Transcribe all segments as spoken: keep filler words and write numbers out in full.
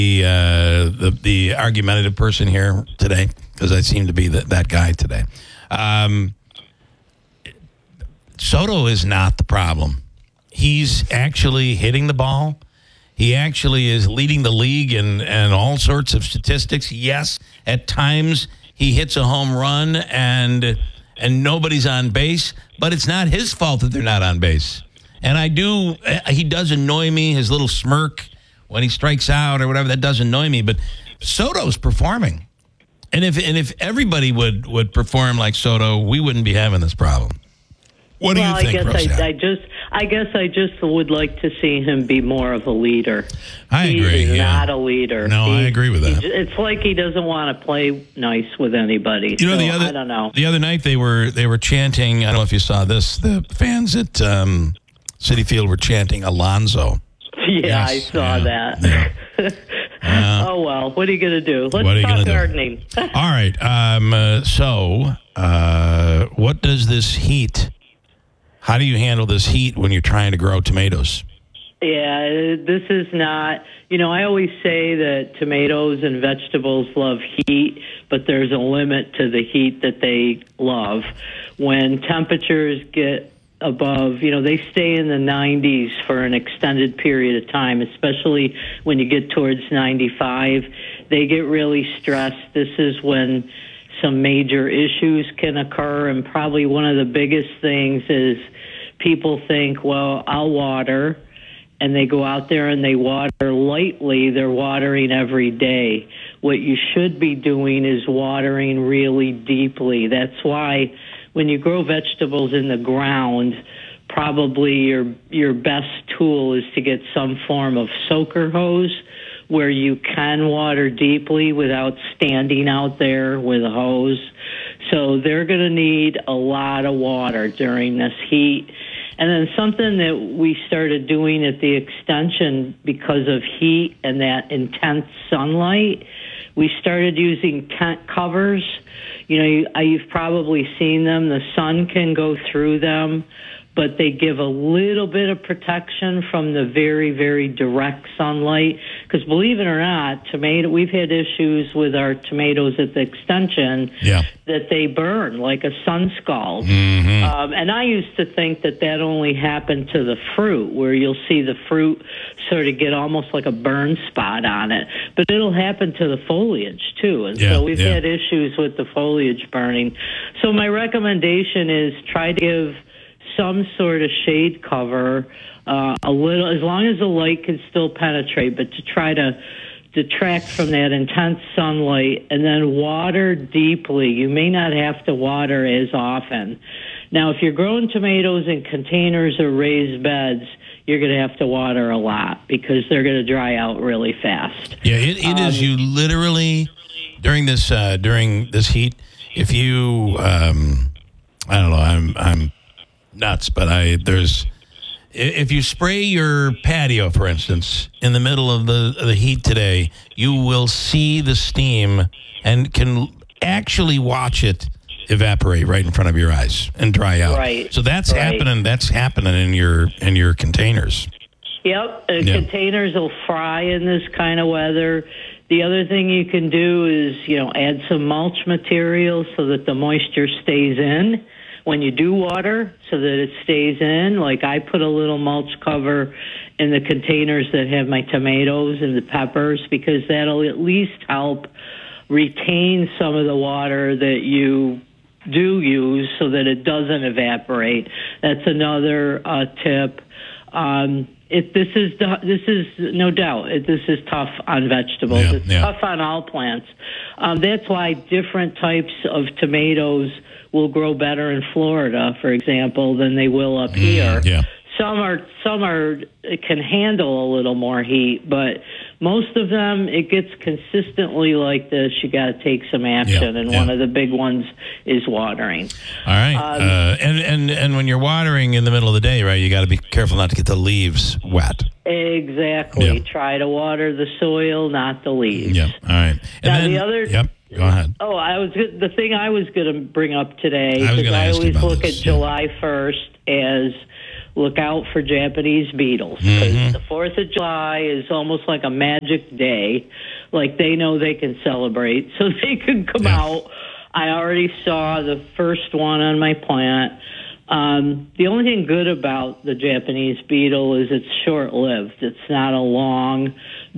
the uh, the, the argumentative person here today because I seem to be the, that guy today. Um, Soto is not the problem. He's actually hitting the ball. He actually is leading the league in, in all sorts of statistics. Yes, at times he hits a home run and and nobody's on base, but it's not his fault that they're not on base. And I do, he does annoy me, his little smirk when he strikes out or whatever, that does annoy me. But Soto's performing. And if and if everybody would, would perform like Soto, we wouldn't be having this problem. What do well, you think, I guess Roseanne? I, I just, I guess I just would like to see him be more of a leader. I he agree. He's yeah. not a leader. No, he, I agree with that. He, it's like he doesn't want to play nice with anybody. You know, so, the other, I don't know. The other night they were they were chanting. I don't know if you saw this. The fans at um, Citi Field were chanting Alonso. Yeah, Yes, I saw yeah, that. yeah. Uh, oh well, what are you going to do? Let's what are you talk gonna do? gardening. All right. Um, uh, so, uh, what does this heat? How do you handle this heat when you're trying to grow tomatoes? Yeah, this is not, you know, I always say that tomatoes and vegetables love heat, but there's a limit to the heat that they love. When temperatures get above, you know, they stay in the nineties for an extended period of time, especially when you get towards ninety-five. They get really stressed. This is when some major issues can occur, and probably one of the biggest things is people think, well, I'll water, and they go out there and they water lightly. They're watering every day. What you should be doing is watering really deeply. That's why when you grow vegetables in the ground, probably your your best tool is to get some form of soaker hose where you can water deeply without standing out there with a hose. So they're going to need a lot of water during this heat. And then something that we started doing at the extension because of heat and that intense sunlight, we started using tent covers. You know, you, you've probably seen them. The sun can go through them, but they give a little bit of protection from the very, very direct sunlight. Because believe it or not, tomato, we've had issues with our tomatoes at the extension yeah. that they burn like a sun scald. Mm-hmm. Um, and I used to think that that only happened to the fruit, where you'll see the fruit sort of get almost like a burn spot on it. But it'll happen to the foliage, too. And yeah, so we've yeah. had issues with the foliage burning. So my recommendation is try to give some sort of shade cover, uh, a little, as long as the light can still penetrate, but to try to detract from that intense sunlight, and then water deeply. You may not have to water as often. Now, if you're growing tomatoes in containers or raised beds, you're going to have to water a lot because they're going to dry out really fast. Yeah, it, it um, is. You literally, during this uh, during this heat, if you, um, I don't know, I'm I'm nuts, but I there's if you spray your patio, for instance, in the middle of the of the heat today, you will see the steam and can actually watch it evaporate right in front of your eyes and dry out. Right. So that's right. happening. That's happening in your in your containers. Yep, uh, yeah. Containers will fry in this kind of weather. The other thing you can do is, you know, add some mulch material so that the moisture stays in when you do water, so that it stays in. Like I put a little mulch cover in the containers that have my tomatoes and the peppers, because that'll at least help retain some of the water that you do use so that it doesn't evaporate. That's another uh, tip. Um, it, this is this is no doubt it, this is tough on vegetables. Yeah, it's yeah. tough on all plants. Um, that's why different types of tomatoes will grow better in Florida, for example, than they will up here. Mm, yeah. Some are some are can handle a little more heat, but most of them, it gets consistently like this. You got to take some action, yeah, and yeah. one of the big ones is watering. All right, Um, uh, and and and when you're watering in the middle of the day, right, you got to be careful not to get the leaves wet. Exactly. Yeah. Try to water the soil, not the leaves. Yeah. All right. And Now, then, the other- Yep. Go ahead. Oh, I was good. The thing I was going to bring up today, I was because gonna I ask you always about look this, at yeah. July first as look out for Japanese beetles. Because mm-hmm. the fourth of July is almost like a magic day. Like they know they can celebrate, so they can come yeah. out. I already saw the first one on my plant. Um, the only thing good about the Japanese beetle is it's short-lived. It's not a long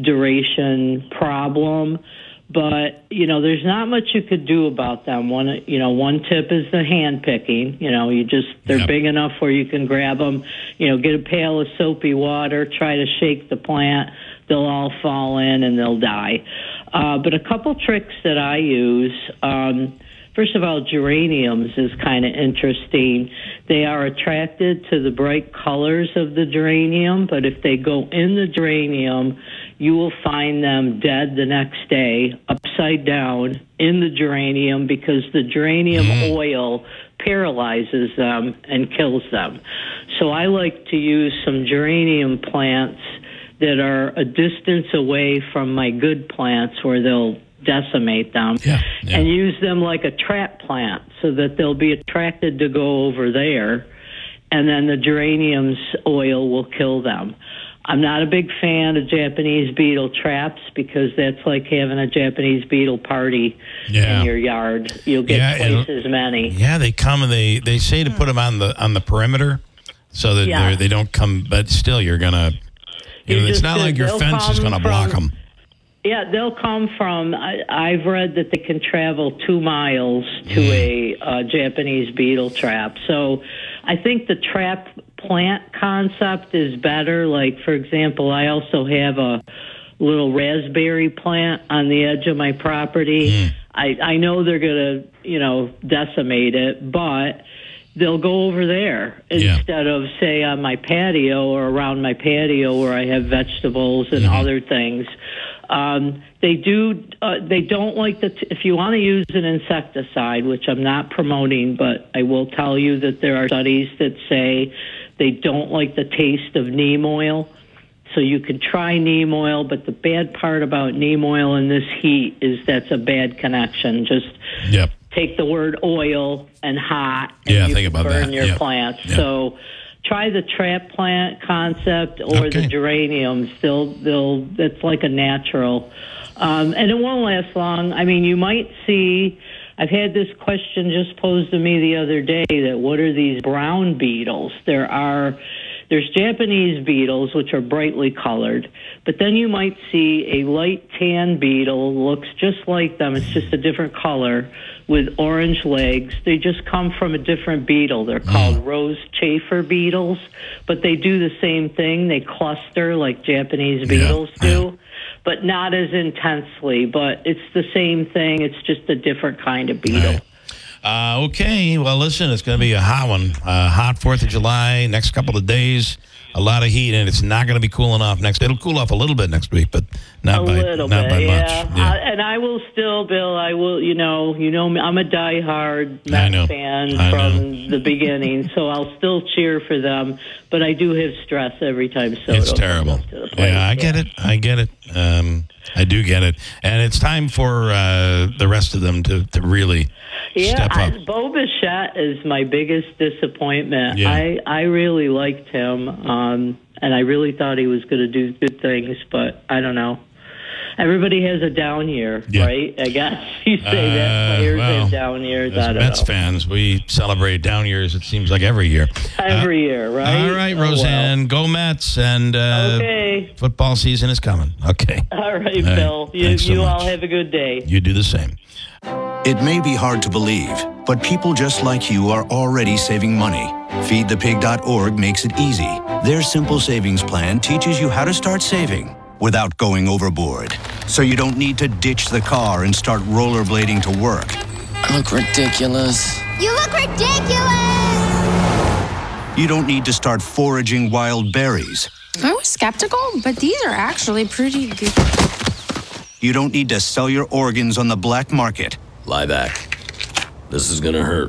duration problem. But, you know, there's not much you could do about them. One, you know, one tip is the hand picking. You know, you just, they're yep. big enough where you can grab them, you know, get a pail of soapy water, try to shake the plant. They'll all fall in and they'll die. Uh, but a couple tricks that I use, um, first of all, geraniums is kind of interesting. They are attracted to the bright colors of the geranium, but if they go in the geranium, you will find them dead the next day, upside down in the geranium, because the geranium mm. oil paralyzes them and kills them. So I like to use some geranium plants that are a distance away from my good plants where they'll decimate them yeah, yeah. and use them like a trap plant so that they'll be attracted to go over there, and then the geranium's oil will kill them. I'm not a big fan of Japanese beetle traps because that's like having a Japanese beetle party yeah. in your yard. You'll get yeah, twice as many. Yeah, they come and they, they say to put them on the on the perimeter so that yeah. they don't come, but still you're going to, you know, it's not like your fence is going to block them. Yeah, they'll come from, I, I've read that they can travel two miles to mm. a uh, Japanese beetle trap. So I think the trap plant concept is better. Like, for example, I also have a little raspberry plant on the edge of my property. Mm. I, I know they're going to, you know, decimate it, but they'll go over there yeah. instead of, say, on my patio or around my patio where I have vegetables and mm-hmm. other things. Um, they do. Uh, they don't like the. T- if you want to use an insecticide, which I'm not promoting, but I will tell you that there are studies that say they don't like the taste of neem oil. So you can try neem oil, but the bad part about neem oil in this heat is that's a bad connection. Just yep. take the word oil and hot, and yeah, you think about burn that. your yep. plants. Yep. So try the trap plant concept or okay. the geraniums. They'll, they'll, it's like a natural. Um, and it won't last long. I mean, you might see, I've had this question just posed to me the other day, that what are these brown beetles? There are, there's Japanese beetles, which are brightly colored, but then you might see a light tan beetle, looks just like them, it's just a different color, with orange legs. They just come from a different beetle. They're called mm. rose chafer beetles, but they do the same thing. They cluster like Japanese beetles yeah. do, but not as intensely. But it's the same thing. It's just a different kind of beetle. Right. Uh, okay. Well, listen, it's going to be a hot one. Uh, hot fourth of July, next couple of days. A lot of heat, and it's not going to be cooling off next. It'll cool off a little bit next week, but not a by little not bit, by yeah. much. Yeah. Uh, and I will still, Bill. I will. You know, you know, I'm a diehard Mets fan I from know. the beginning, so I'll still cheer for them. But I do have stress every time Soto It's terrible. comes up to the plate. Yeah, I get yeah. it. I get it. Um, I do get it, and it's time for uh, the rest of them to, to really yeah, step up. I, Bo Bichette is my biggest disappointment. Yeah. I I really liked him. Um, And I really thought he was going to do good things, but I don't know. Everybody has a down year, yeah. right? I guess you say uh, that players well, have down years. As I don't Mets know. fans, we celebrate down years, it seems like every year. Every uh, year, right? All right, oh, Roseanne. Well. Go Mets. And uh, okay. football season is coming. Okay. All right, all Bill. Right. You, so you much. all have a good day. You do the same. It may be hard to believe, but people just like you are already saving money. feed the pig dot org makes it easy. Their simple savings plan teaches you how to start saving without going overboard. So you don't need to ditch the car and start rollerblading to work. I look ridiculous. You look ridiculous! You don't need to start foraging wild berries. I was skeptical, but these are actually pretty good. You don't need to sell your organs on the black market. Lie back. This is gonna hurt.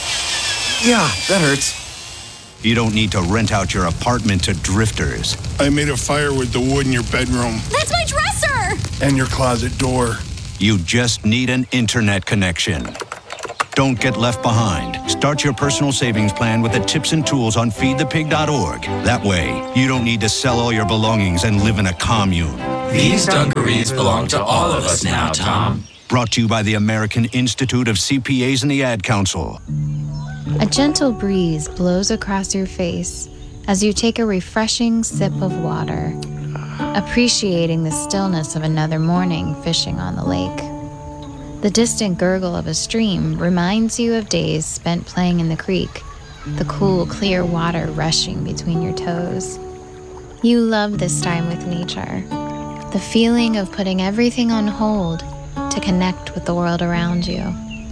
Yeah, that hurts. You don't need to rent out your apartment to drifters. I made a fire with the wood in your bedroom. That's my dresser! And your closet door. You just need an internet connection. Don't get left behind. Start your personal savings plan with the tips and tools on feed the pig dot org. That way, you don't need to sell all your belongings and live in a commune. These dungarees belong to all of us now, Tom. Brought to you by the American Institute of C P As and the Ad Council. A gentle breeze blows across your face as you take a refreshing sip of water, appreciating the stillness of another morning fishing on the lake. The distant gurgle of a stream reminds you of days spent playing in the creek, the cool, clear water rushing between your toes. You love this time with nature, the feeling of putting everything on hold to connect with the world around you.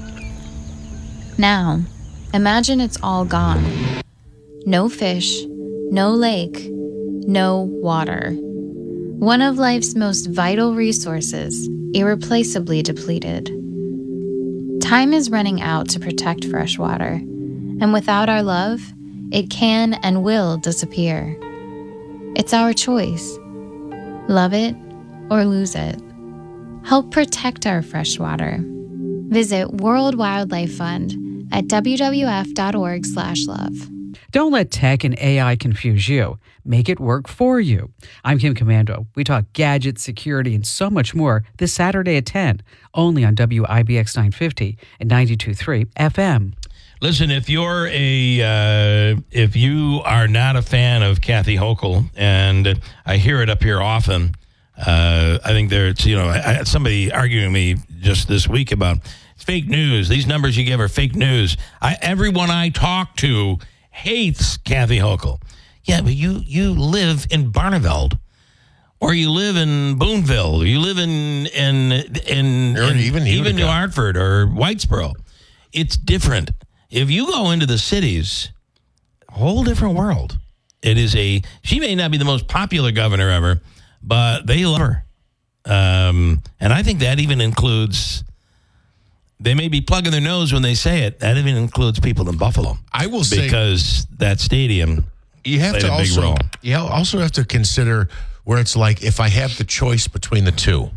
Now, imagine it's all gone. No fish, no lake, no water. One of life's most vital resources, irreplaceably depleted. Time is running out to protect fresh water, and without our love, it can and will disappear. It's our choice. Love it or lose it. Help protect our fresh water. Visit World Wildlife Fund at w w f dot org slash love. Don't let tech and A I confuse you. Make it work for you. I'm Kim Commando. We talk gadgets, security, and so much more this Saturday at ten, only on W I B X nine fifty and ninety-two point three F M. Listen, if you're a, uh, if you are not a fan of Kathy Hochul, and I hear it up here often, uh, I think there's, you know, I, I had somebody arguing with me just this week about it's fake news. These numbers you give are fake news. I, everyone I talk to hates Kathy Hochul. Yeah, but you, you live in Barneveld, or you live in Boonville, or you live in in in, Or in even even New Utica. Hartford or Whitesboro. It's different. If you go into the cities, a whole different world. It is a. She may not be the most popular governor ever, but they love her, um, and I think that even includes. They may be plugging their nose when they say it. That even includes people in Buffalo. I will say because that stadium. you have played to a big also role. you also have to consider where it's like if I have the choice between the two.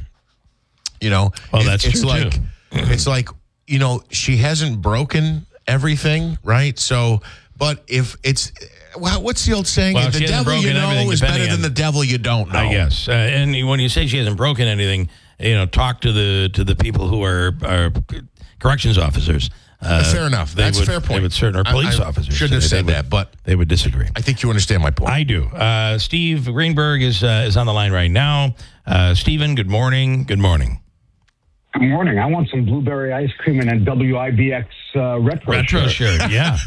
You know, Well, it- that's it's true, like too. it's like you know she hasn't broken everything, right? So, but if it's well, what's the old saying? Well, If she the hasn't devil you broken know everything, is better depending than on- the devil you don't know. I guess. Uh, and when you say she hasn't broken anything, you know, talk to the to the people who are, are corrections officers. Uh, Fair enough. they That's would, a fair point. They would certainly, or I- police I officers. shouldn't have They said would- that, but they would disagree. I think you understand my point. I do. Uh, Steve Greenberg is uh, is on the line right now. Uh, Stephen, good morning. Good morning. Good morning. I want some blueberry ice cream and a W I B X uh, retro, Retro shirt. shirt, yeah.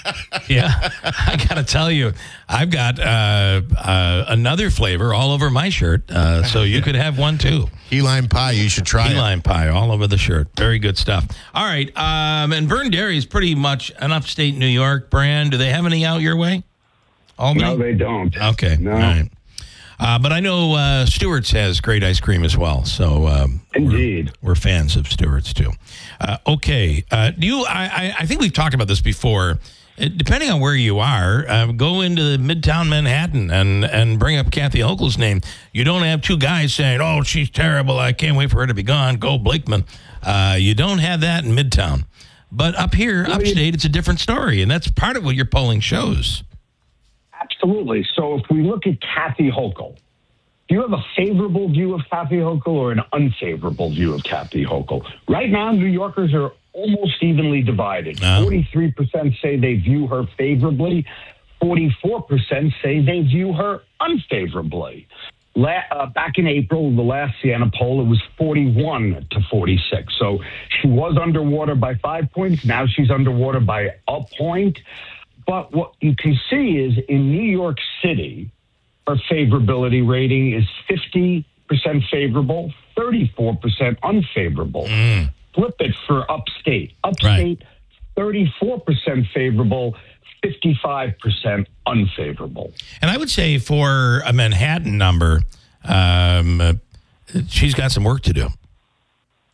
Yeah. I got to tell you, I've got uh, uh, another flavor all over my shirt, uh, so you could have one too. Key lime pie, you should try Key it. lime pie all over the shirt. Very good stuff. All right. Um, and Vern Dairy is pretty much an upstate New York brand. Do they have any out your way? Albany? No, they don't. Okay. No. All right. Uh, but I know uh, Stewart's has great ice cream as well. So um, Indeed. We're, we're fans of Stewart's too. Uh, okay. Uh, do you? I, I, I think we've talked about this before. Uh, depending on where you are, uh, go into Midtown Manhattan and, and bring up Kathy Hochul's name. You don't have two guys saying, "Oh, she's terrible. I can't wait for her to be gone." Go Blakeman. Uh, you don't have that in Midtown. But up here, upstate, it's a different story, and that's part of what your polling shows. Absolutely. So if we look at Kathy Hochul, do you have a favorable view of Kathy Hochul or an unfavorable view of Kathy Hochul? Right now, New Yorkers are almost evenly divided. No. forty-three percent say they view her favorably. forty-four percent say they view her unfavorably. La- uh, back in April, the last Siena poll, it was forty-one to forty-six. So she was underwater by five points. Now she's underwater by a point. But what you can see is in New York City, her favorability rating is fifty percent favorable, thirty-four percent unfavorable. Mm. Flip it for upstate. Upstate, thirty-four percent favorable, fifty-five percent unfavorable. And I would say for a Manhattan number, um, uh, she's got some work to do.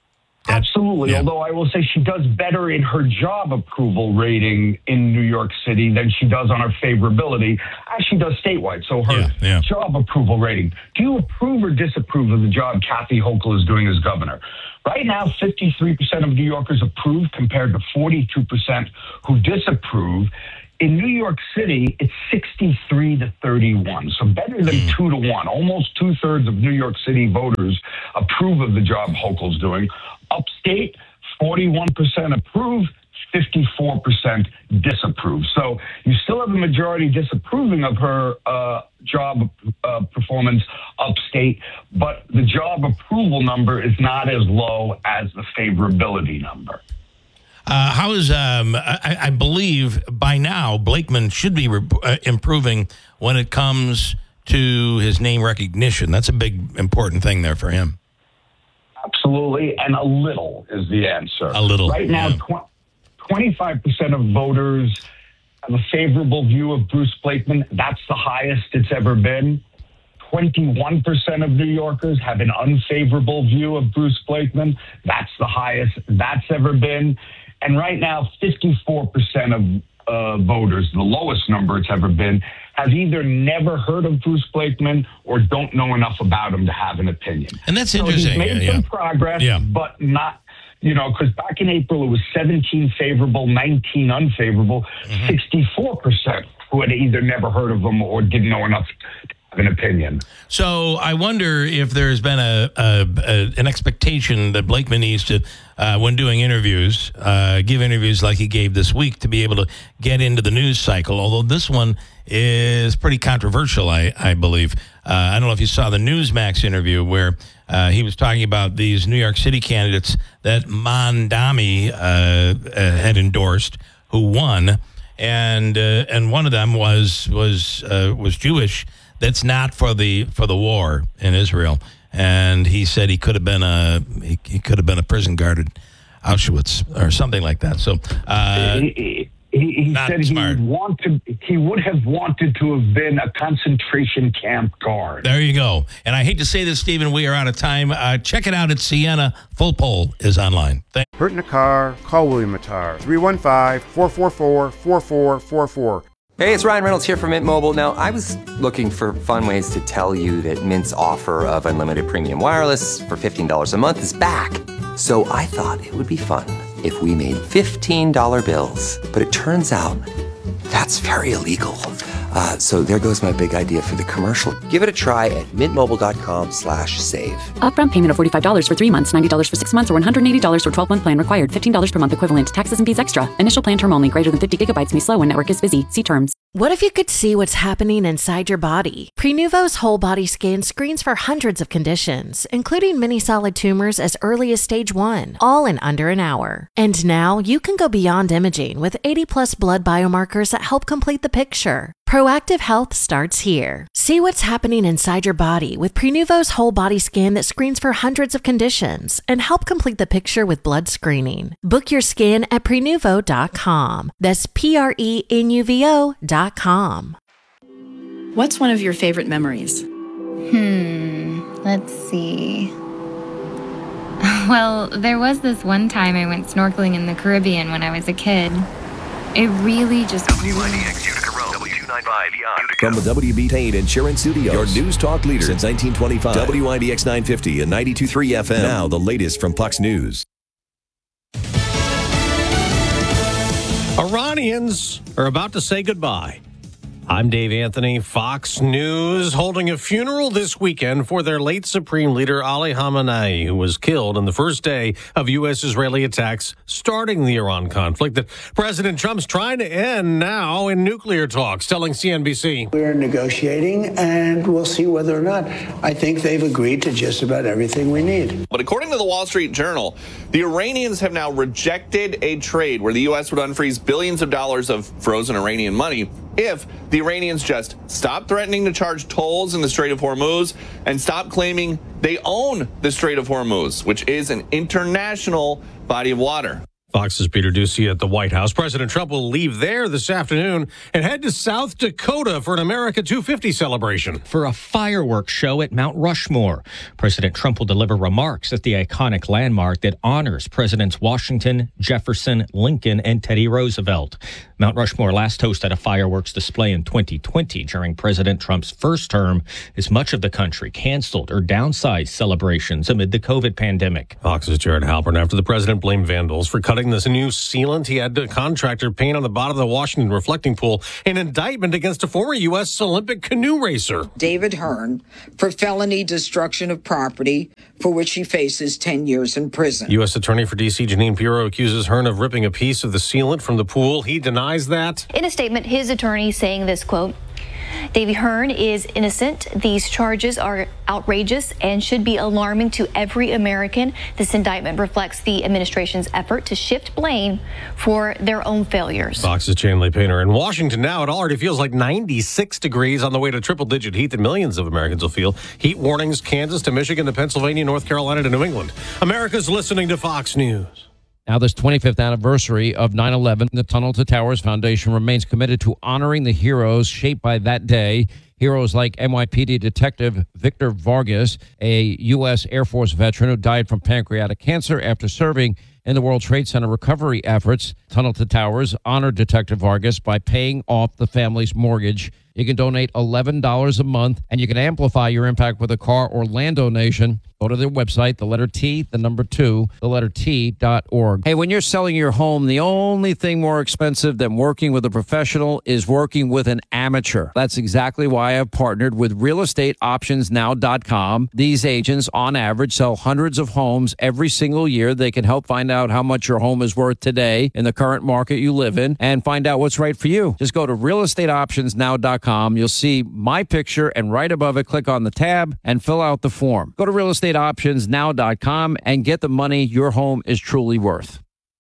Absolutely. Yeah. Although I will say she does better in her job approval rating in New York City than she does on her favorability, as she does statewide. So her Yeah, yeah. job approval rating. Do you approve or disapprove of the job Kathy Hochul is doing as governor? Right now, fifty-three percent of New Yorkers approve compared to forty-two percent who disapprove. In New York City, it's sixty-three to thirty-one, so better than Mm. two to one. Almost two-thirds of New York City voters approve of the job Hochul's doing. Upstate, forty-one percent approve, fifty-four percent disapprove. So you still have a majority disapproving of her uh, job uh, performance upstate, but the job approval number is not as low as the favorability number. Uh, how is, um, I, I believe by now, Blakeman should be re- uh, improving when it comes to his name recognition. That's a big, important thing there for him. Absolutely, and a little is the answer. A little, Right now, yeah. tw- twenty-five percent of voters have a favorable view of Bruce Blakeman. That's the highest it's ever been. twenty-one percent of New Yorkers have an unfavorable view of Bruce Blakeman. That's the highest that's ever been. And right now, fifty-four percent of uh, voters, the lowest number it's ever been, have either never heard of Bruce Blakeman or don't know enough about him to have an opinion. And that's So interesting. he's made yeah, some yeah. progress, Yeah. but not, you know, because back in April it was seventeen favorable, nineteen unfavorable, Mm-hmm. sixty-four percent who had either never heard of him or didn't know enough to have an opinion. So I wonder if there's been a, a, a an expectation that Blakeman needs to, uh, when doing interviews, uh, give interviews like he gave this week to be able to get into the news cycle. Although this one is pretty controversial, I, I believe. Uh, I don't know if you saw the Newsmax interview where uh, he was talking about these New York City candidates that Mondami uh, uh, had endorsed, who won, and uh, and one of them was was uh, was Jewish. That's not for the for the war in Israel, and he said he could have been a he, he could have been a prison guard at Auschwitz or something like that. So uh, he he, he not said smart. he wanted he would have wanted to have been a concentration camp guard. There you go. And I hate to say this, Stephen, we are out of time. Uh, check it out at Siena. Full poll is online. Thank- Hurt in a car? Call William Attar. three one five, four four four, four four four four. Hey, it's Ryan Reynolds here from Mint Mobile. Now, I was looking for fun ways to tell you that Mint's offer of unlimited premium wireless for fifteen dollars a month is back. So I thought it would be fun if we made fifteen dollar bills. But it turns out that's very illegal. Uh, so there goes my big idea for the commercial. Give it a try at mintmobile.com slash save. Upfront payment of forty-five dollars for three months, ninety dollars for six months, or one hundred eighty dollars for twelve-month plan required. fifteen dollars per month equivalent. Taxes and fees extra. Initial plan term only. Greater than fifty gigabytes may slow when network is busy. See terms. What if you could see what's happening inside your body? Prenuvo's whole body scan screens for hundreds of conditions, including many solid tumors as early as stage one, all in under an hour. And now you can go beyond imaging with eighty plus blood biomarkers that help complete the picture. Proactive health starts here. See what's happening inside your body with Prenuvo's whole body scan that screens for hundreds of conditions and help complete the picture with blood screening. Book your scan at prenuvo dot com. That's P R E N U V O dot com. What's one of your favorite memories? Hmm, let's see. Well, there was this one time I went snorkeling in the Caribbean when I was a kid. It really just... W I D X Utica Road, W two ninety-five Utica. From the W B Payne Insurance Studios, your news talk leader since nineteen twenty-five. W I D X nine fifty and ninety-two point three F M. Now the latest from Puck's News. Iranians are about to say goodbye. I'm Dave Anthony. Fox News holding a funeral this weekend for their late Supreme Leader Ali Khamenei, who was killed on the first day of U S-Israeli attacks starting the Iran conflict that President Trump's trying to end now in nuclear talks, telling C N B C. We're negotiating, and we'll see whether or not. I think they've agreed to just about everything we need. But according to the Wall Street Journal, the Iranians have now rejected a trade where the U S would unfreeze billions of dollars of frozen Iranian money if the Iranians just stop threatening to charge tolls in the Strait of Hormuz and stop claiming they own the Strait of Hormuz, which is an international body of water. Fox's Peter Ducey at the White House. President Trump will leave there this afternoon and head to South Dakota for an America two fifty celebration. For a fireworks show at Mount Rushmore. President Trump will deliver remarks at the iconic landmark that honors Presidents Washington, Jefferson, Lincoln, and Teddy Roosevelt. Mount Rushmore last hosted a fireworks display in twenty twenty during President Trump's first term, as much of the country canceled or downsized celebrations amid the COVID pandemic. Fox's Jared Halpern. After the president blamed vandals for cutting this new sealant, he had a contractor paint on the bottom of the Washington reflecting pool an indictment against a former U S Olympic canoe racer, David Hearn, for felony destruction of property, for which he faces ten years in prison. U S Attorney for D C Jeanine Pirro accuses Hearn of ripping a piece of the sealant from the pool. He denies that. In a statement, his attorney saying this, quote, Davey Hearn is innocent. These charges are outrageous and should be alarming to every American. This indictment reflects the administration's effort to shift blame for their own failures. Fox's Chanley Painter. In Washington now, it already feels like ninety-six degrees on the way to triple-digit heat that millions of Americans will feel. Heat warnings, Kansas to Michigan to Pennsylvania, North Carolina to New England. America's listening to Fox News. Now, this twenty-fifth anniversary of nine eleven, the Tunnel to Towers Foundation remains committed to honoring the heroes shaped by that day. Heroes like N Y P D Detective Victor Vargas, a U S Air Force veteran who died from pancreatic cancer after serving in the World Trade Center recovery efforts. Tunnel to Towers honored Detective Vargas by paying off the family's mortgage. You can donate eleven dollars a month, and you can amplify your impact with a car or land donation. Go to their website, the letter T, the number two, the letter T dot org. Hey, when you're selling your home, the only thing more expensive than working with a professional is working with an amateur. That's exactly why I've partnered with real estate options now dot com. These agents, on average, sell hundreds of homes every single year. They can help find out how much your home is worth today in the current market you live in and find out what's right for you. Just go to real estate options now dot com. You'll see my picture, and right above it, click on the tab and fill out the form. Go to real estate options now dot com and get the money your home is truly worth.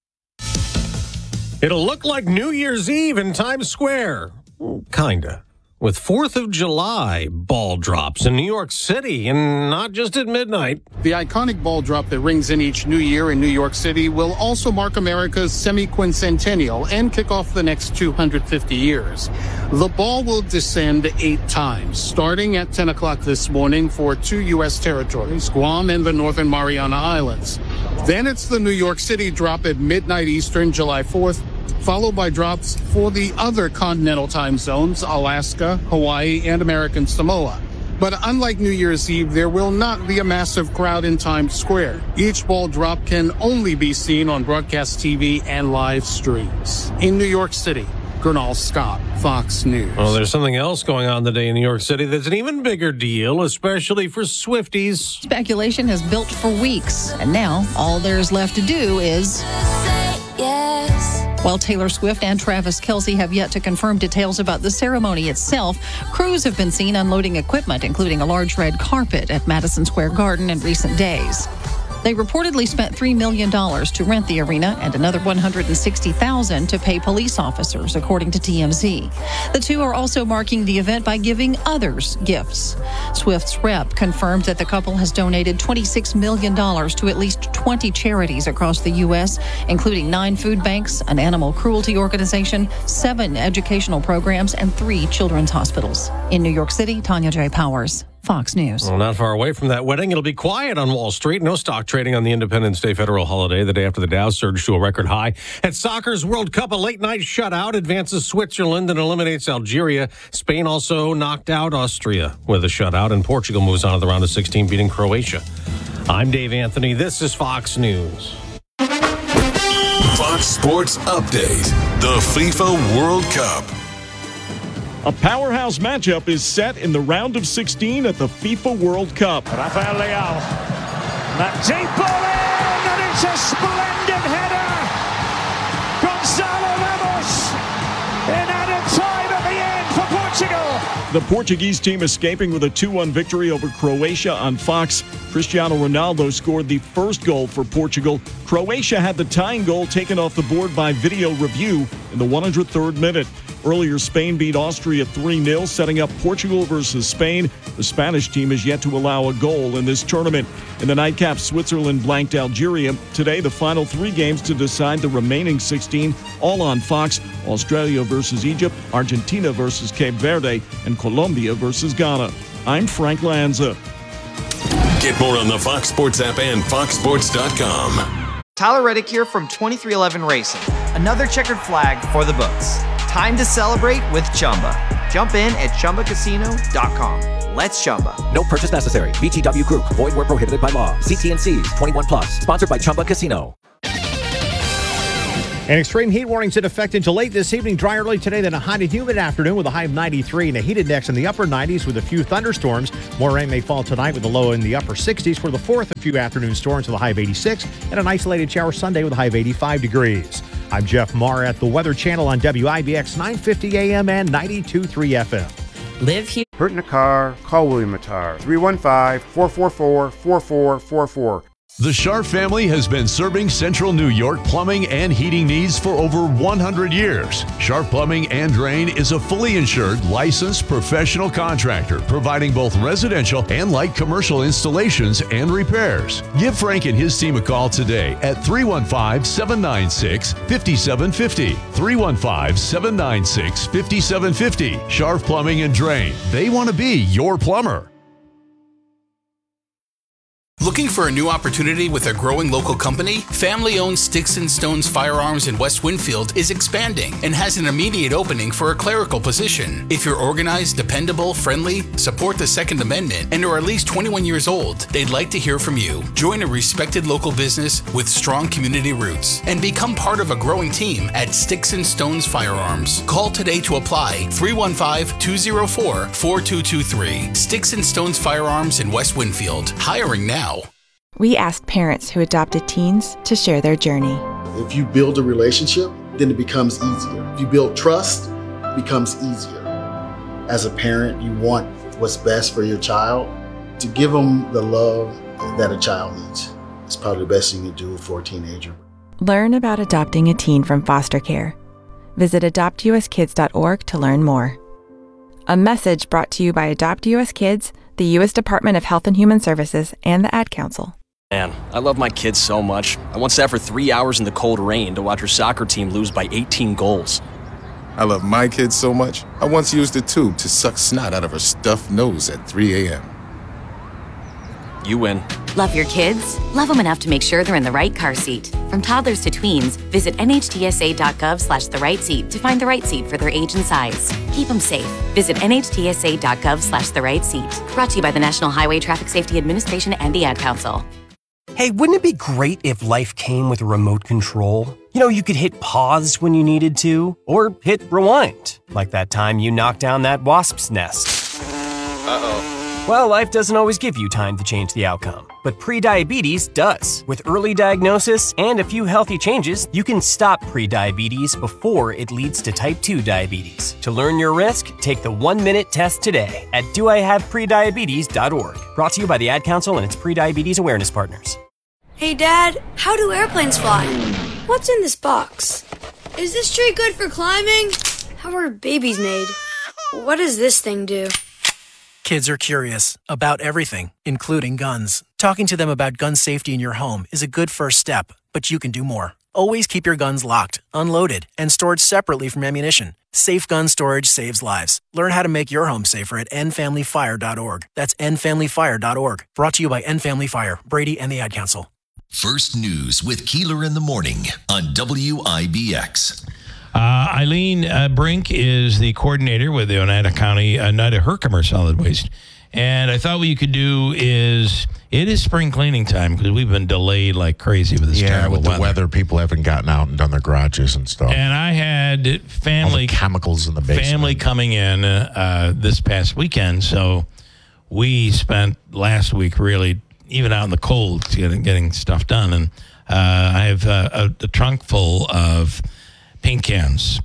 It'll look like New Year's Eve in Times Square. Kinda. With fourth of July ball drops in New York City, and not just at midnight. The iconic ball drop that rings in each new year in New York City will also mark America's semi-quincentennial and kick off the next two hundred fifty years. The ball will descend eight times, starting at ten o'clock this morning for two U S territories, Guam and the Northern Mariana Islands. Then it's the New York City drop at midnight Eastern, July fourth, followed by drops for the other continental time zones, Alaska, Hawaii, and American Samoa. But unlike New Year's Eve, there will not be a massive crowd in Times Square. Each ball drop can only be seen on broadcast T V and live streams. In New York City, Gernal Scott, Fox News. Well, there's something else going on today in New York City that's an even bigger deal, especially for Swifties. Speculation has built for weeks, and now all there's left to do is... Yes. While Taylor Swift and Travis Kelce have yet to confirm details about the ceremony itself, crews have been seen unloading equipment, including a large red carpet at Madison Square Garden in recent days. They reportedly spent three million dollars to rent the arena and another one hundred sixty thousand dollars to pay police officers, according to T M Z. The two are also marking the event by giving others gifts. Swift's rep confirmed that the couple has donated twenty-six million dollars to at least twenty charities across the U S, including nine food banks, an animal cruelty organization, seven educational programs, and three children's hospitals. In New York City, Tanya J. Powers, Fox News. Well, not far away from that wedding, it'll be quiet on Wall Street. No stock trading on the Independence Day federal holiday, the day after the Dow surged to a record high. At soccer's World Cup, a late-night shutout advances Switzerland and eliminates Algeria. Spain also knocked out Austria with a shutout, and Portugal moves on to the round of sixteen, beating Croatia. I'm Dave Anthony. This is Fox News. Fox Sports Update. The FIFA World Cup. A powerhouse matchup is set in the round of sixteen at the FIFA World Cup. Rafael Leao. That deep ball in, and it's a splendid header. Gonzalo Ramos in added time at the end for Portugal. Portugal. The Portuguese team escaping with a two one victory over Croatia on Fox. Cristiano Ronaldo scored the first goal for Portugal. Croatia had the tying goal taken off the board by video review in the one hundred third minute. Earlier, Spain beat Austria three nil, setting up Portugal versus Spain. The Spanish team has yet to allow a goal in this tournament. In the nightcap, Switzerland blanked Algeria. Today, the final three games to decide the remaining sixteen, all on Fox. Australia versus Egypt, Argentina versus Cape Verde, and Colombia versus Ghana. I'm Frank Lanza. Get more on the Fox Sports app and fox sports dot com. Tyler Reddick here from twenty-three eleven Racing. Another checkered flag for the books. Time to celebrate with Chumba. Jump in at chumba casino dot com. Let's Chumba. No purchase necessary. V G W Group. Void where prohibited by law. See T and C's. twenty-one plus. Sponsored by Chumba Casino. An extreme heat warning's in effect until late this evening. Dry early today, then a hot and humid afternoon with a high of ninety-three and a heat index in the upper nineties with a few thunderstorms. More rain may fall tonight with a low in the upper sixties. For the fourth, a few afternoon storms with a high of eighty-six and an isolated shower Sunday with a high of eighty-five degrees. I'm Jeff Marr at the Weather Channel on W I B X nine fifty A M and ninety-two point three F M. Live here. Hurt in a car? Call William Matar. three one five, four four four, four four four four. The Sharp family has been serving Central New York plumbing and heating needs for over one hundred years. Sharp Plumbing and Drain is a fully insured, licensed professional contractor providing both residential and light commercial installations and repairs. Give Frank and his team a call today at three one five, seven nine six, five seven five zero. three one five, seven nine six, five seven five zero. Sharp Plumbing and Drain. They want to be your plumber. Looking for a new opportunity with a growing local company? Family-owned Sticks and Stones Firearms in West Winfield is expanding and has an immediate opening for a clerical position. If you're organized, dependable, friendly, support the Second Amendment, and are at least twenty-one years old, they'd like to hear from you. Join a respected local business with strong community roots and become part of a growing team at Sticks and Stones Firearms. Call today to apply three one five, two zero four, four two two three. Sticks and Stones Firearms in West Winfield. Hiring now. We asked parents who adopted teens to share their journey. If you build a relationship, then it becomes easier. If you build trust, it becomes easier. As a parent, you want what's best for your child. To give them the love that a child needs is probably the best thing you do for a teenager. Learn about adopting a teen from foster care. Visit adopt u s kids dot org to learn more. A message brought to you by Adopt U S Kids, the U S Department of Health and Human Services, and the Ad Council. Man, I love my kids so much. I once sat for three hours in the cold rain to watch her soccer team lose by eighteen goals. I love my kids so much, I once used a tube to suck snot out of her stuffed nose at three a.m. You win. Love your kids? Love them enough to make sure they're in the right car seat. From toddlers to tweens, visit N H T S A dot gov slash the right seat to find the right seat for their age and size. Keep them safe. Visit N H T S A dot gov slash the right seat. Brought to you by the National Highway Traffic Safety Administration and the Ad Council. Hey, wouldn't it be great if life came with a remote control? You know, you could hit pause when you needed to, or hit rewind, like that time you knocked down that wasp's nest. Uh-oh. Well, life doesn't always give you time to change the outcome, but prediabetes does. With early diagnosis and a few healthy changes, you can stop prediabetes before it leads to type two diabetes. To learn your risk, take the one-minute test today at do I have prediabetes dot org. Brought to you by the Ad Council and its prediabetes awareness partners. Hey, Dad, how do airplanes fly? What's in this box? Is this tree good for climbing? How are babies made? What does this thing do? Kids are curious about everything, including guns. Talking to them about gun safety in your home is a good first step, but you can do more. Always keep your guns locked, unloaded, and stored separately from ammunition. Safe gun storage saves lives. Learn how to make your home safer at end family fire dot org. That's end family fire dot org. Brought to you by End Family Fire, Brady, and the Ad Council. First News with Keeler in the Morning on W I B X. Uh, Eileen uh, Brink is the coordinator with the Oneida County, uh, Oneida Herkimer Solid Waste. And I thought what you could do is, it is spring cleaning time because we've been delayed like crazy with this yeah, terrible with the weather. weather. People haven't gotten out and done their garages and stuff. And I had family All the chemicals in the basement. Family coming in uh, this past weekend, so we spent last week really even out in the cold getting, getting stuff done. And uh, I have uh, a, a trunk full of paint cans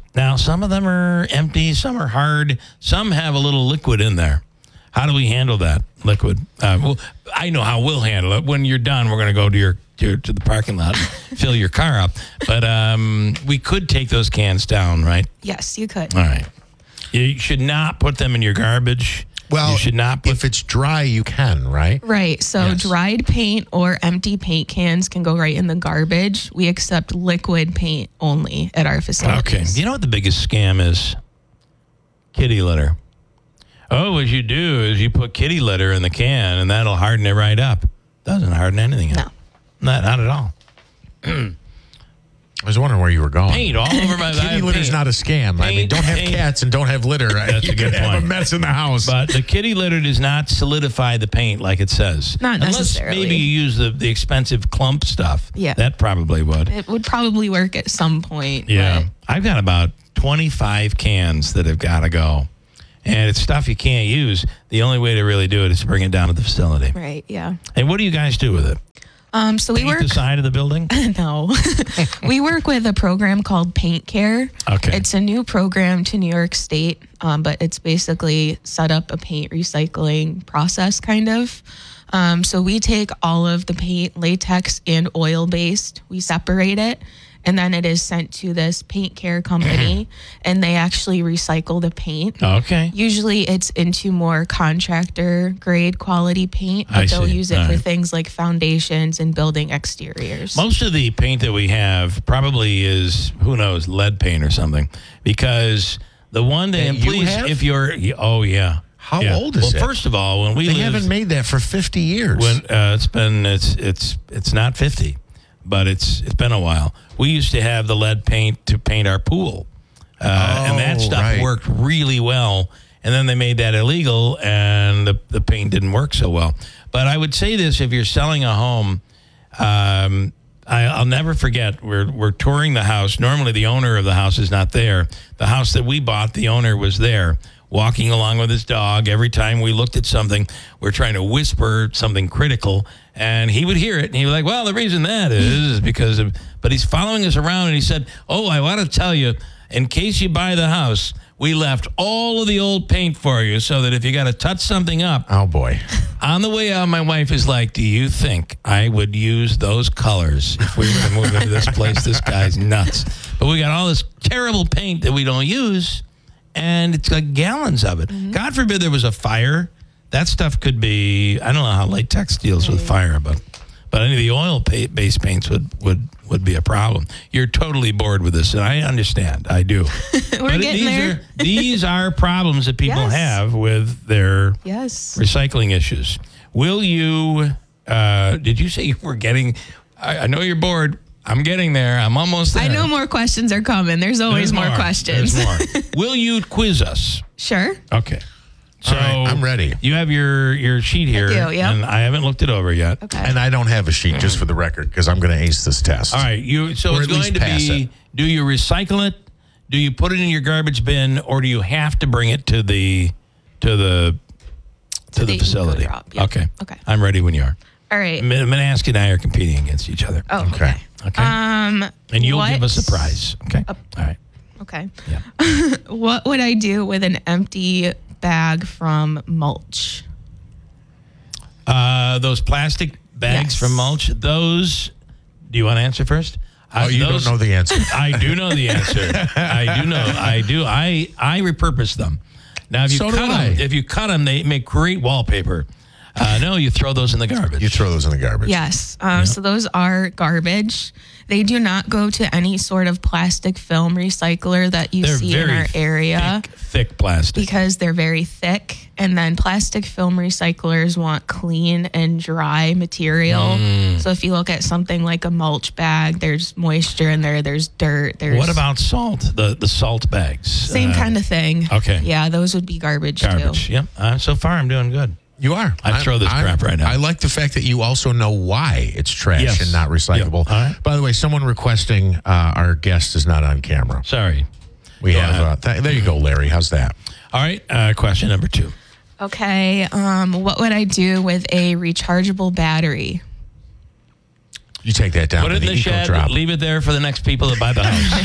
Now, some of them are empty, some are hard, some have a little liquid in there. How do we handle that liquid? Uh, well, I know how we'll handle it. When you're done, we're going to go to your to, to the parking lot and fill your car up. But um, we could take those cans down, right? Yes, you could. All right. You should not put them in your garbage. Well, you should not put if it's dry, you can, right? Right. So Yes. dried paint or empty paint cans can go right in the garbage. We accept liquid paint only at our facilities. Okay. You know what the biggest scam is? Kitty litter. Oh, what you do is you put kitty litter in the can, and that'll harden it right up. Doesn't harden anything up. No. Not, not at all. I was wondering where you were going. Paint all over my Kitty litter's paint. not a scam. I mean, Paint, don't have paint. cats and don't have litter. That's you a good could have point. a mess in the house. But the kitty litter does not solidify the paint like it says. Not Unless necessarily. maybe you use the, the expensive clump stuff. Yeah. That probably would. It would probably work at some point. Yeah. I've got about twenty-five cans that have got to go. And it's stuff you can't use. The only way to really do it is to bring it down to the facility. But, right. Yeah. And what do you guys do with it? Um, so we Paint work the side of the building? No. We work with a program called Paint Care. Okay. It's a new program to New York State, um, but it's basically set up a paint recycling process, kind of. Um, so we take all of the paint, latex and oil based, we separate it, and then it is sent to this Paint Care company, and they actually recycle the paint. Okay. Usually it's into more contractor grade quality paint, but I they'll see. use it All for right. things like foundations and building exteriors. Most of the paint that we have probably is, who knows, lead paint or something. Because the one that, That and you please, have? if you're, oh, yeah. How Yeah. old is well, it? Well, first of all, when we they lived, haven't made that for fifty years. when uh, it's been, it's, it's, it's not fifty, but it's, it's been a while. We used to have the lead paint to paint our pool. Uh, and that Oh, stuff right. worked really well. And then they made that illegal, and the, the paint didn't work so well. But I would say this, if you're selling a home, um, I, I'll never forget, we're, we're touring the house. Normally, the owner of the house is not there. The house that we bought, the owner was there, walking along with his dog. Every time we looked at something, we're trying to whisper something critical, and he would hear it, and he was like, well, the reason that is, is because of... But he's following us around, and he said, oh, I want to tell you, in case you buy the house, we left all of the old paint for you so that if you got to touch something up... Oh, boy. On the way out, my wife is like, do you think I would use those colors if we were to move into this place? This guy's nuts. But we got all this terrible paint that we don't use, and it's like gallons of it. Mm-hmm. God forbid there was a fire. That stuff could be, I don't know how latex deals with fire, but but any of the oil-based paints would, would, would be a problem. You're totally bored with this, and I understand. I do. We're but getting these there. Are, these are problems that people Yes. have with their Yes. recycling issues. Will you, uh, did you say you were getting, I, I know you're bored. I'm getting there. I'm almost there. I know more questions are coming. There's always There's more, questions. There's more. Will you quiz us? Sure. Okay. So All right, I'm ready. You have your, your sheet here. do, yep. And I haven't looked it over yet. Okay. And I don't have a sheet, just for the record, because I'm going to ace this test. All right. You. So Or it's at least going to pass be, it. do you recycle it? Do you put it in your garbage bin, or do you have to bring it to the, to the, to, To the the facility? eco-drop, yep. Okay. Okay. I'm ready when you are. All right. M- Manask and I are competing against each other. Oh, okay. Okay. Um, And you'll what- give us a prize. Okay. All right. Okay. Yeah. What would I do with an empty bag from mulch? Uh, those plastic bags Yes. from mulch, those, do you want to answer first? Oh, you don't know the answer. I do know the answer. I do know. I do. I, I repurpose them. Now, if you So do cut them, I. if you cut them, they make great wallpaper. Uh, no, you throw those in the garbage. You throw those in the garbage. Yes. Um, So those are garbage. They do not go to any sort of plastic film recycler that you They're see in very our area thick, thick plastic. because they're very thick. And then plastic film recyclers want clean and dry material. Mm. So if you look at something like a mulch bag, there's moisture in there, there's dirt. There's What about salt? The the salt bags. same Uh, kind of thing? Okay. Yeah, those would be garbage, Garbage. too. Yep. Uh, so far, I'm doing good. You are. I'd throw this I'm- crap right now. I like the fact that you also know why it's trash Yes. and not recyclable. Yep. All right. By the way, someone requesting uh, our guest is not on camera. Sorry. We Go have. ahead. Uh, th- there you go, Larry. How's that? All right. Uh, question number two. Okay. Um, what would I do with a rechargeable battery? You take that down Put to it in the, the eco shed. drop. Leave it there for the next people that buy the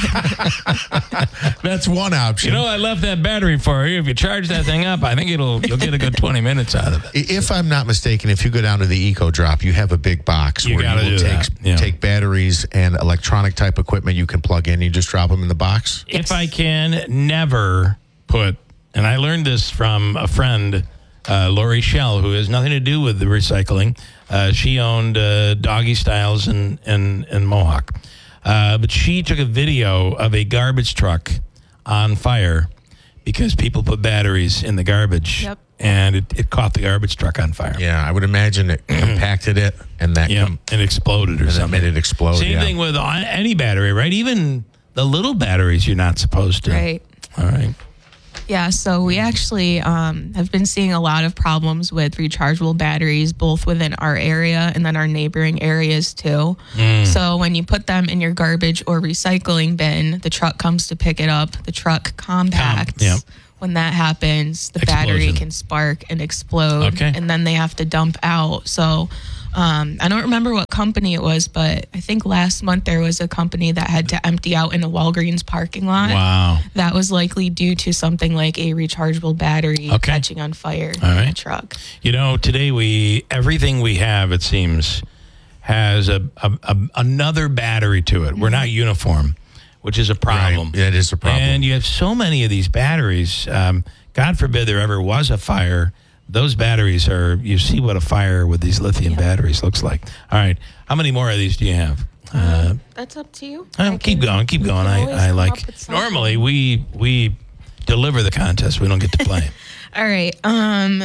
house. That's one option. You know, I left that battery for you. If you charge that thing up, I think it'll you'll get a good twenty minutes out of it. If I'm not mistaken, if you go down to the eco drop, you have a big box You where gotta you will do take that, yeah. take batteries and electronic type equipment you can plug in. You just drop them in the box. If I can never put, and I learned this from a friend, uh, Lori Shell, who has nothing to do with the recycling. Uh, she owned uh, Doggy Styles in, in, in Mohawk. Uh, but she took a video of a garbage truck on fire because people put batteries in the garbage. Yep. And it, it caught the garbage truck on fire. Yeah, I would imagine it compacted it and that Yeah, com- it exploded or and that something. made it explode. Same yeah. thing with any battery, right? Even the little batteries you're not supposed to. Right. All right. Yeah, so we actually um, have been seeing a lot of problems with rechargeable batteries, both within our area and then our neighboring areas too. Mm. So when you put them in your garbage or recycling bin, the truck comes to pick it up. The truck compacts. yep. When that happens, the battery Explosion. can spark and explode, Okay. and then they have to dump out. So um, I don't remember what company it was, but I think last month there was a company that had to empty out in a Walgreens parking lot. Wow. That was likely due to something like a rechargeable battery Okay. catching on fire All in right. the truck. You know, today we everything we have, it seems, has a, a, a another battery to it. We're not uniform, which is a problem. Right. That is a problem. And you have so many of these batteries. Um, God forbid there ever was a fire. Those batteries are, you see what a fire with these lithium batteries looks like. All right. How many more of these do you have? Uh, That's up to you. uh, keep going. Keep going. I, always I come like, up with something. normally we, we deliver the contest. We don't get to play. All right. Um.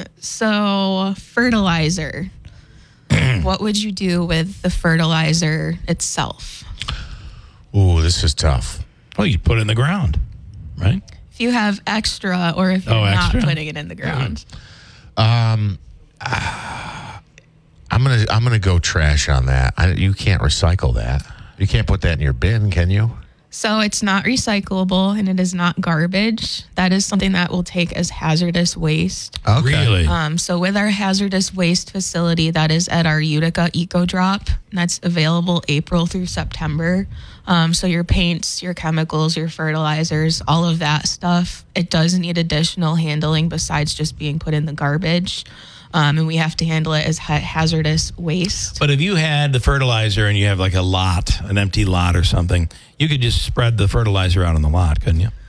So fertilizer. What would you do with the fertilizer itself? Ooh, this is tough. Well, you put it in the ground, right? If you have extra, or if you're Oh, not extra? putting it in the ground. Um, ah, I'm gonna I'm gonna go trash on that. I, you can't recycle that. You can't put that in your bin, can you? So it's not recyclable and it is not garbage. That is something that will take as hazardous waste. Okay. Really? Um, so with our hazardous waste facility that is at our Utica Eco Drop, and that's available April through September. Um, so your paints, your chemicals, your fertilizers, all of that stuff, it does need additional handling besides just being put in the garbage. Um, and we have to handle it as ha- hazardous waste. But if you had the fertilizer and you have like a lot, an empty lot or something, you could just spread the fertilizer out on the lot, couldn't you?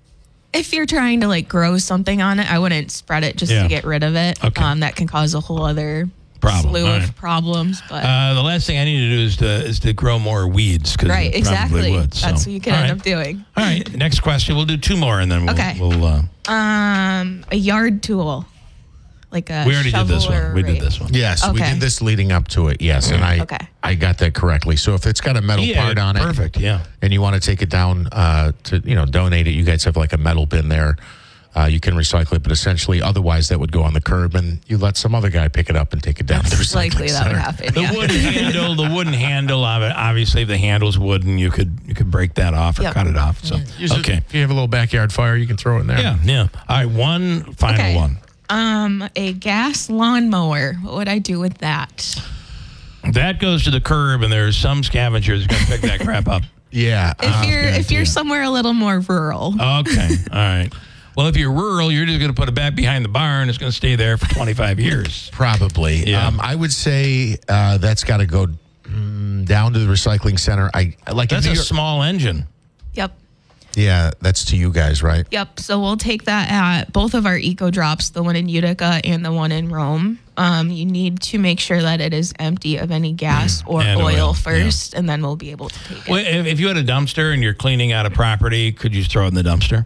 If you're trying to like grow something on it, I wouldn't spread it just Yeah. to get rid of it. Okay. Um, that can cause a whole other Problem. slew All of right. problems. But Uh, the last thing I need to do is to is to grow more weeds. 'Cause right, it probably exactly. Would, so. That's what you can All end right. up doing. All right. Next question. We'll do two more and then we'll. Okay. we'll uh, Um, a yard tool, like a we already did this shovel one. or We did rake. this one. Yes, we Okay. did this leading up to it. Yes, and I Okay. I got that correctly. So if it's got a metal Yeah, part on it, perfect, yeah. and you want to take it down uh, to you know donate it, you guys have like a metal bin there. Uh, you can recycle it, but essentially, otherwise, that would go on the curb, and you let some other guy pick it up and take it down to the It's recycling likely that center. would happen. The Yeah. wooden handle, the wooden handle of it. Obviously, if the handle's wooden, you could you could break that off or Yep. cut it off. So Use it- okay, if you have a little backyard fire, you can throw it in there. yeah, yeah. All right, one final Okay. one. Um, a gas lawnmower. What would I do with that? That goes to the curb, and there's some scavengers going to pick that crap up. Yeah. If uh, you're if you're somewhere a little more rural, Okay, all right. Well, if you're rural, you're just going to put it back behind the barn. It's going to stay there for twenty-five years. Probably. Yeah. Um, I would say uh, that's got to go mm, down to the recycling center. I like. That's if a you're- small engine. yep. Yeah, that's to you guys, right? Yep. So we'll take that at both of our eco drops, the one in Utica and the one in Rome. Um, you need to make sure that it is empty of any gas or And oil, oil, first, and then we'll be able to take it. Well, if, if you had a dumpster and you're cleaning out a property, could you throw it in the dumpster?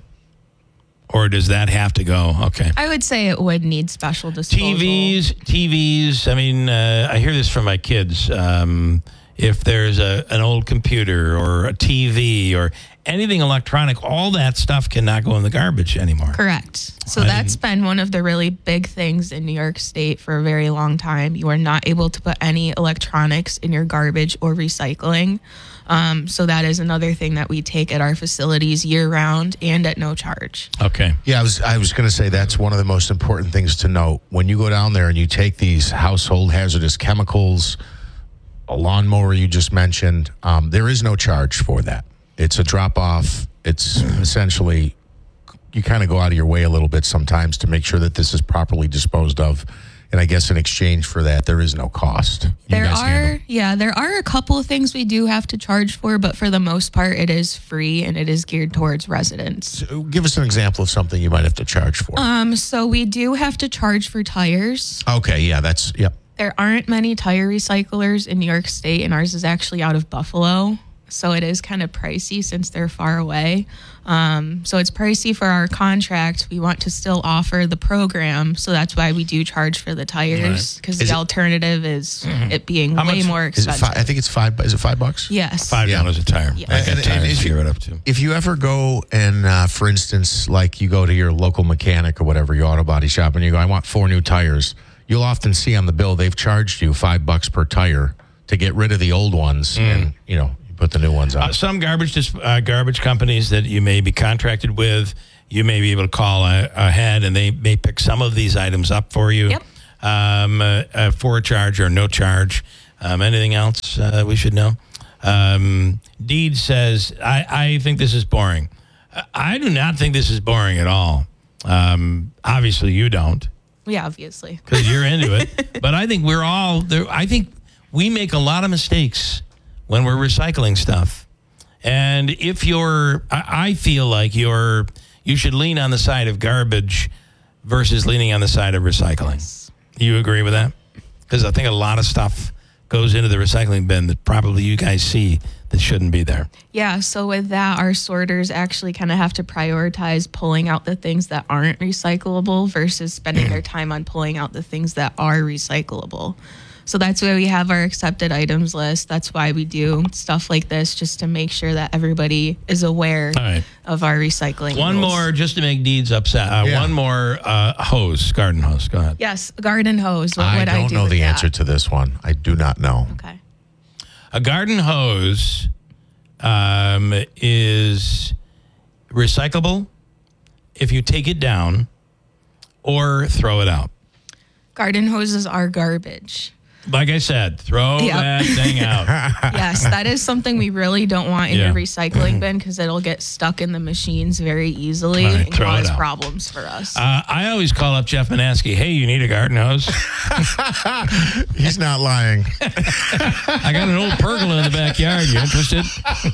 Or does that have to go? Okay. I would say it would need special disposal. T Vs, T Vs. I mean, uh, I hear this from my kids. Um, if there's a an old computer or a T V or anything electronic, all that stuff cannot go in the garbage anymore. Correct. So I that's been one of the really big things in New York State for a very long time. You are not able to put any electronics in your garbage or recycling. Um, so that is another thing that we take at our facilities year round and at no charge. Okay. Yeah, I was I was going to say that's one of the most important things to note when you go down there and you take these household hazardous chemicals, a lawnmower you just mentioned, um, there is no charge for that. It's a drop-off. It's essentially, you kind of go out of your way a little bit sometimes to make sure that this is properly disposed of. And I guess in exchange for that, there is no cost. You There guys handle- are, yeah, there are a couple of things we do have to charge for, but for the most part, it is free and it is geared towards residents. So give us an example of something you might have to charge for. Um, so we do have to charge for tires. Okay, yeah, that's, yep. There aren't many tire recyclers in New York State, and ours is actually out of Buffalo. So it is kind of pricey since they're far away. Um, so it's pricey for our contract. We want to still offer the program, so that's why we do charge for the tires, because Right. Is the it- alternative is it being How way much- more Is it expensive. five, I think it's five, is it five bucks? Yes. Five dollars a tire. Yeah. I got And- and tires if to you- gear it up to. If you ever go and, uh, for instance, like you go to your local mechanic or whatever, your auto body shop, and you go, I want four new tires, you'll often see on the bill they've charged you five bucks per tire to get rid of the old ones and, you know, you put the new ones on. Uh, some garbage dis- uh, garbage companies that you may be contracted with, you may be able to call a- ahead, and they may pick some of these items up for you. Yep. Um, uh, uh, for a charge or no charge. Um, anything else uh, we should know? Um, Deed says, I, I think this is boring. I, I do not think this is boring at all. Um, obviously, you don't, Yeah, obviously. because you're into it. But I think we're all there. I think we make a lot of mistakes when we're recycling stuff. And if you're, I, I feel like you're, you should lean on the side of garbage versus leaning on the side of recycling. You agree with that? Because I think a lot of stuff goes into the recycling bin that probably you guys see that shouldn't be there. Yeah, so with that, our sorters actually kind of have to prioritize pulling out the things that aren't recyclable versus spending their time on pulling out the things that are recyclable. So that's why we have our accepted items list. That's why we do stuff like this, just to make sure that everybody is aware All right. of our recycling One rules. more, just to make Deeds upset. Uh, Yeah. One more uh, hose, garden hose. Go ahead. Yes, garden hose. What I would don't I do know with the that? answer to this one. I do not know. Okay. A garden hose um, is recyclable if you take it down or throw it out. Garden hoses are garbage. Like I said, throw Yep. that thing out. Yes, that is something we really don't want in Yeah. your recycling bin because it'll get stuck in the machines very easily Right, and throw it cause out. problems for us. Uh, I always call up Jeff Manaski. Hey, you need a garden hose? He's not lying. I got an old pergola in the backyard. You interested?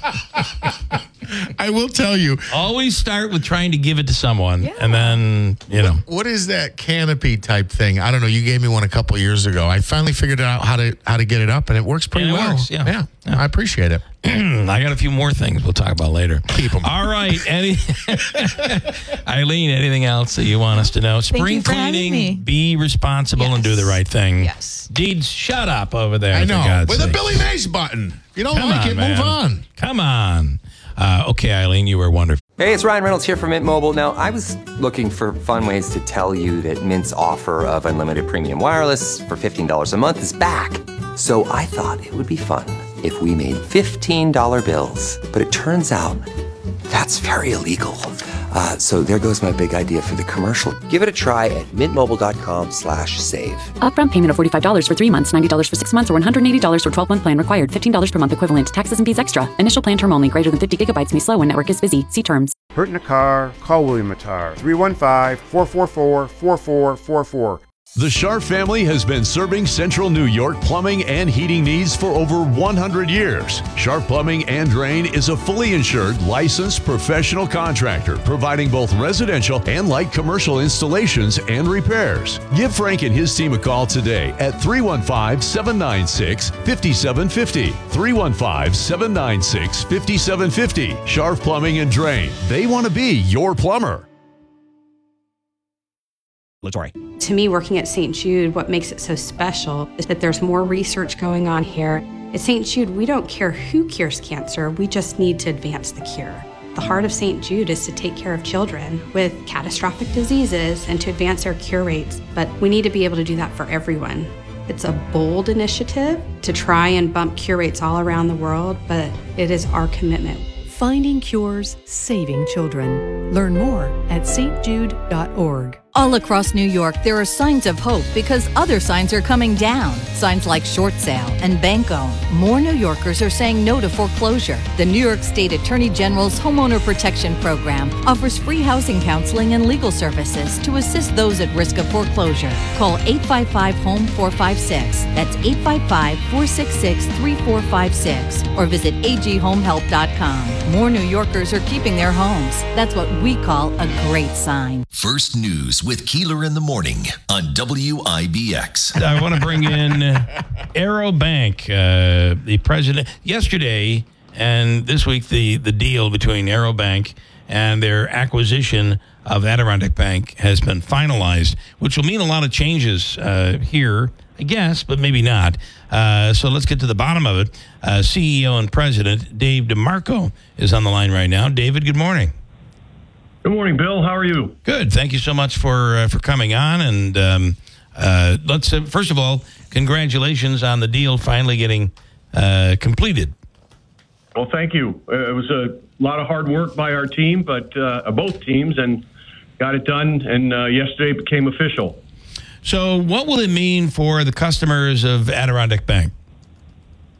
I will tell you. Always start with trying to give it to someone, and then, you know. What is that canopy type thing? I don't know. You gave me one a couple of years ago. I finally figured out how to how to get it up, and it works pretty Yeah, it well. works, yeah. I appreciate it. I got a few more things we'll talk about later. Keep them. All right. Any, Eileen, anything else that you want us to know? Thank Spring you for having cleaning, me. be responsible and do the right thing. Yes. Deeds, shut up over there. I for know. God's With a sake. Billy Mays button. If you don't Come like on, it, man. move on. Come on. Uh, okay, Eileen, you were wonderful. Hey, it's Ryan Reynolds here from Mint Mobile. Now, I was looking for fun ways to tell you that Mint's offer of unlimited premium wireless for fifteen dollars a month is back. So I thought it would be fun if we made fifteen dollar bills. But it turns out that's very illegal. Uh, so there goes my big idea for the commercial. Give it a try at mintmobile.com slash save. Upfront payment of forty-five dollars for three months, ninety dollars for six months, or one hundred eighty dollars for twelve-month plan required. fifteen dollars per month equivalent. Taxes and fees extra. Initial plan term only. Greater than fifty gigabytes may slow when network is busy. See terms. Hurt in a car? Call William Matar. three one five, four four four, four four four four. The Sharp family has been serving Central New York plumbing and heating needs for over one hundred years. Sharp Plumbing and Drain is a fully insured, licensed professional contractor providing both residential and light commercial installations and repairs. Give Frank and his team a call today at three one five, seven nine six, five seven five zero. three one five, seven nine six, five seven five zero. Sharp Plumbing and Drain. They want to be your plumber. To me, working at Saint Jude, what makes it so special is that there's more research going on here. At Saint Jude, we don't care who cures cancer, we just need to advance the cure. The heart of Saint Jude is to take care of children with catastrophic diseases and to advance our cure rates, but we need to be able to do that for everyone. It's a bold initiative to try and bump cure rates all around the world, but it is our commitment. Finding cures, saving children. Learn more at s t jude dot org. All across New York, there are signs of hope because other signs are coming down. Signs like short sale and bank own. More New Yorkers are saying no to foreclosure. The New York State Attorney General's Homeowner Protection Program offers free housing counseling and legal services to assist those at risk of foreclosure. Call eight five five, home four five six. That's eight five five, four six six, three four five six. Or visit a g home help dot com. More New Yorkers are keeping their homes. That's what we call a great sign. First News with Keeler in the morning on W I B X. I want to bring in Arrow Bank, uh, the president. Yesterday and this week, the, the deal between Arrow Bank and their acquisition of Adirondack Bank has been finalized, which will mean a lot of changes uh, here, I guess, but maybe not. Uh, so let's get to the bottom of it. Uh, C E O and President Dave DeMarco is on the line right now. David, good morning. Good morning, Bill. How are you? Good. Thank you so much for uh, for coming on. And um, uh, let's uh, first of all, congratulations on the deal finally getting uh, completed. Well, thank you. Uh, it was a lot of hard work by our team, but uh, both teams, and got it done. And uh, yesterday it became official. So, what will it mean for the customers of Adirondack Bank?